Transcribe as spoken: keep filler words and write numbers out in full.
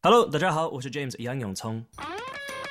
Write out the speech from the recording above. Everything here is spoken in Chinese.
Hello，大家好，我是 James 杨永聪。